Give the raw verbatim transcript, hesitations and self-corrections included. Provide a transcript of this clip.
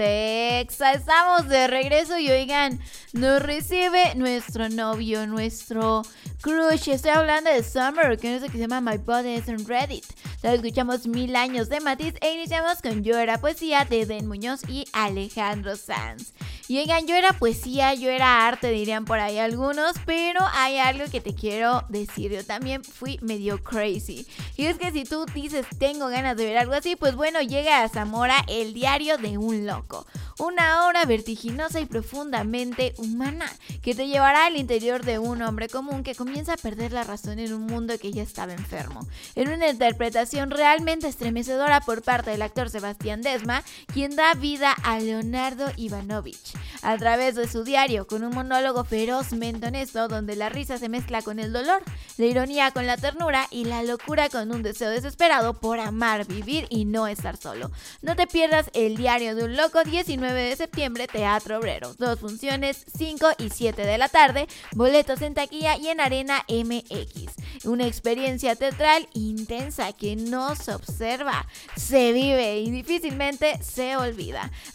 Exa, estamos de regreso y oigan, nos recibe nuestro novio, nuestro crush. Estoy hablando de Summer, que no sé qué se llama My Body is on Reddit. Luego escuchamos Mil Años de Matiz e iniciamos con Yo Era Poesía de Den Muñoz y Alejandro Sanz. Y oigan, yo era poesía, yo era arte, dirían por ahí algunos, pero hay algo que te quiero decir. Yo también fui medio crazy. Y es que si tú dices tengo ganas de ver algo así, pues bueno, llega a Zamora El Diario de un Loco. Una obra vertiginosa y profundamente humana que te llevará al interior de un hombre común que comienza a perder la razón en un mundo que ya estaba enfermo. En una interpretación realmente estremecedora por parte del actor Sebastián Desma, quien da vida a Leonardo Ivanovich a través de su diario, con un monólogo ferozmente honesto donde la risa se mezcla con el dolor, la ironía con la ternura y la locura con un deseo desesperado por amar, vivir y no estar solo. No te pierdas El Diario de un Loco, diecinueve de septiembre, Teatro Obrero. Dos funciones, cinco y siete de la tarde, boletos en taquilla y en Arena M X. Una experiencia teatral intensa que no se observa, se vive y difícilmente se olvida.